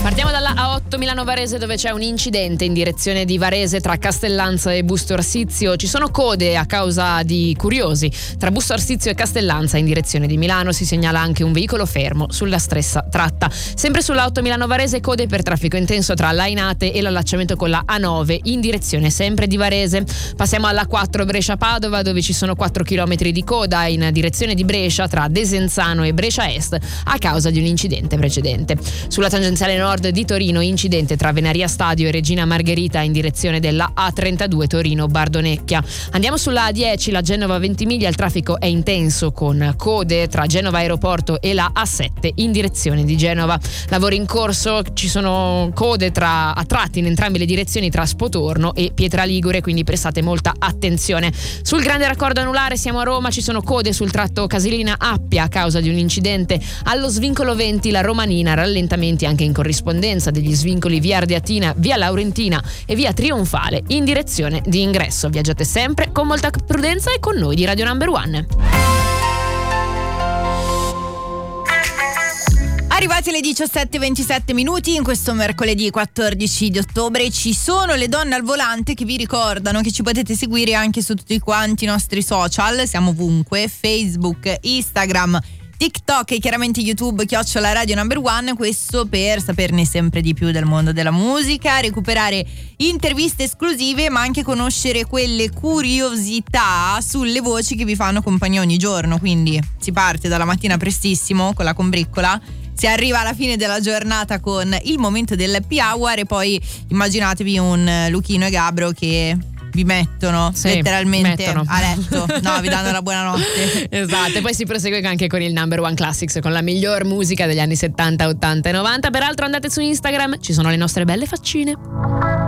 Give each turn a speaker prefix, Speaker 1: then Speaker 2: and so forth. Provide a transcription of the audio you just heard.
Speaker 1: Partiamo dalla A8 Milano-Varese, dove c'è un incidente in direzione di Varese tra Castellanza e Busto Arsizio. Ci sono code a causa di curiosi. Tra Busto Arsizio e Castellanza in direzione di Milano si segnala anche un veicolo fermo sulla stessa tratta. Sempre sulla A8 Milano-Varese, code per traffico intenso tra Lainate e l'allacciamento con la A9 in direzione sempre di Varese. Passiamo alla 4 Brescia-Padova, dove ci sono 4 km di coda in direzione di Brescia tra Desenzano e Brescia Est a causa di un incidente precedente. Sulla tangenziale nord di Torino, incidente tra Venaria Stadio e Regina Margherita in direzione della A32 Torino-Bardonecchia. Andiamo sulla A10, la Genova-Ventimiglia, il traffico è intenso con code tra Genova Aeroporto e la A7 in direzione di Genova. Lavori in corso, ci sono code a tratti in entrambe le direzioni tra Spotorno e Pietraligure, quindi prestate molta attenzione. Sul grande raccordo anulare siamo a Roma, ci sono code sul tratto Casilina-Appia a causa di un incidente allo svincolo 20 la Romanina, rallentamenti anche in corrispondenza degli svincoli via Ardeatina, via Laurentina e via Trionfale in direzione di ingresso. Viaggiate sempre con molta prudenza e con noi di Radio Number One.
Speaker 2: Arrivati alle 17:27 in questo mercoledì 14 di ottobre, ci sono le donne al volante che vi ricordano che ci potete seguire anche su tutti quanti i nostri social. Siamo ovunque: Facebook, Instagram, TikTok e chiaramente YouTube @Radio Number One. Questo per saperne sempre di più del mondo della musica, recuperare interviste esclusive, ma anche conoscere quelle curiosità sulle voci che vi fanno compagnia ogni giorno. Quindi si parte dalla mattina prestissimo con la combriccola, si arriva alla fine della giornata con il momento del Hour e poi immaginatevi un Luchino e Gabro che vi mettono letteralmente a letto, no, vi danno la buonanotte.
Speaker 1: Esatto, e poi si prosegue anche con il Number One Classics, con la miglior musica degli anni 70, 80 e 90. Peraltro andate su Instagram, ci sono le nostre belle faccine.